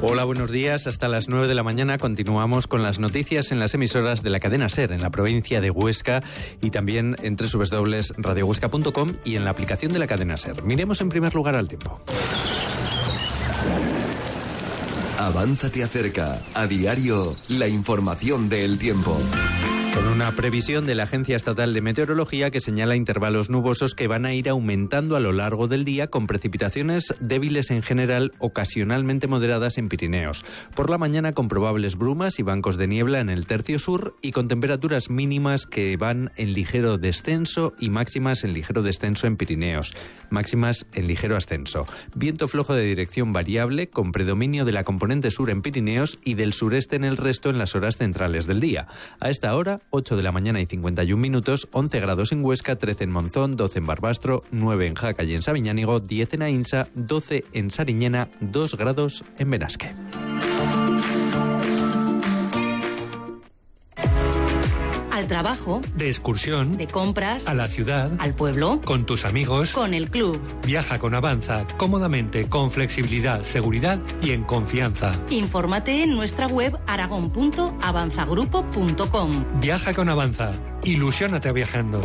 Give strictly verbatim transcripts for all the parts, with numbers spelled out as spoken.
Hola, buenos días. Hasta las nueve de la mañana continuamos con las noticias en las emisoras de la cadena SER en la provincia de Huesca y también en doble u doble u doble u punto radio huesca punto com y en la aplicación de la cadena SER. Miremos en primer lugar al tiempo. Avanza te acerca a diario la información del tiempo. Con una previsión de la Agencia Estatal de Meteorología que señala intervalos nubosos que van a ir aumentando a lo largo del día con precipitaciones débiles en general, ocasionalmente moderadas en Pirineos. Por la mañana con probables brumas y bancos de niebla en el tercio sur y con temperaturas mínimas que van en ligero descenso y máximas en ligero descenso en Pirineos. Máximas en ligero ascenso. Viento flojo de dirección variable con predominio de la componente sur en Pirineos y del sureste en el resto en las horas centrales del día. A esta hora, ocho de la mañana y cincuenta y un minutos, once grados en Huesca, trece en Monzón, doce en Barbastro, nueve en Jaca y en Sabiñánigo, diez en Aínsa, doce en Sariñena, dos grados en Benasque. Al trabajo, de excursión, de compras, a la ciudad, al pueblo, con tus amigos, con el club. Viaja con Avanza, cómodamente, con flexibilidad, seguridad y en confianza. Infórmate en nuestra web aragón punto avanzagrupo punto com. Viaja con Avanza. Ilusiónate viajando.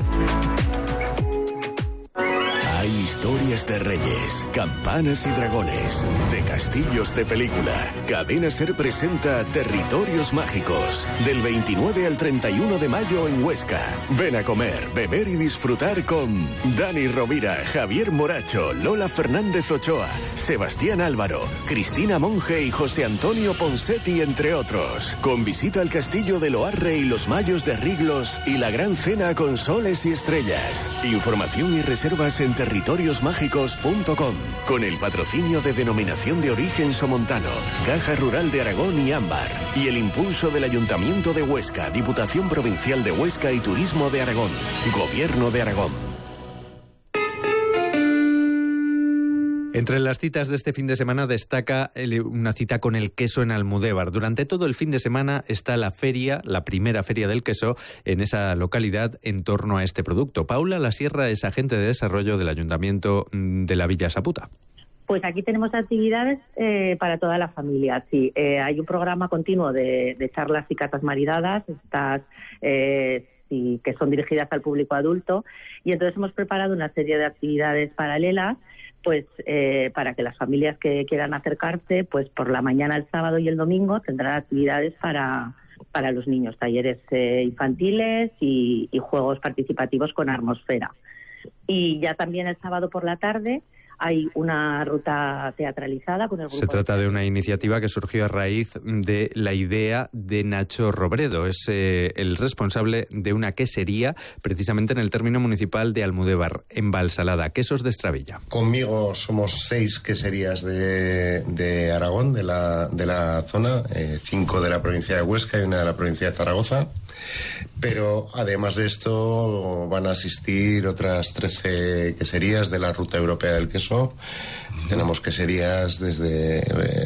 Hay historias de reyes, campanas y dragones, de castillos de película. Cadena SER presenta Territorios Mágicos, del veintinueve al treinta y uno de mayo en Huesca. Ven a comer, beber y disfrutar con Dani Rovira, Javier Moracho, Lola Fernández Ochoa, Sebastián Álvaro, Cristina Monge y José Antonio Ponsetti, entre otros. Con visita al castillo de Loarre y los Mayos de Riglos y la gran cena con soles y estrellas. Información y reservas en territorios mágicos punto com, con el patrocinio de Denominación de Origen Somontano, Caja Rural de Aragón y Ámbar, y el impulso del Ayuntamiento de Huesca, Diputación Provincial de Huesca y Turismo de Aragón, Gobierno de Aragón. Entre las citas de este fin de semana destaca una cita con el queso en Almudévar. Durante todo el fin de semana está la feria, la primera feria del queso en esa localidad en torno a este producto. Paula Lasierra es agente de desarrollo del Ayuntamiento de la Villa Saputa. Pues aquí tenemos actividades eh, para toda la familia. Sí, eh, hay un programa continuo de, de charlas y catas maridadas, estas eh, sí, que son dirigidas al público adulto, y entonces hemos preparado una serie de actividades paralelas pues eh, para que las familias que quieran acercarse, pues por la mañana, el sábado y el domingo tendrán actividades para, para los niños, talleres eh, infantiles y, y juegos participativos con atmósfera. Y ya también el sábado por la tarde hay una ruta teatralizada con el grupo. Se trata de una iniciativa que surgió a raíz de la idea de Nacho Robredo. Es eh, el responsable de una quesería, precisamente en el término municipal de Almudévar, en Valsalada, Quesos de Estravilla. Conmigo somos seis queserías de, de Aragón, de la, de la zona, eh, cinco de la provincia de Huesca y una de la provincia de Zaragoza. Pero además de esto van a asistir otras trece queserías de la Ruta Europea del Queso. Tenemos queserías desde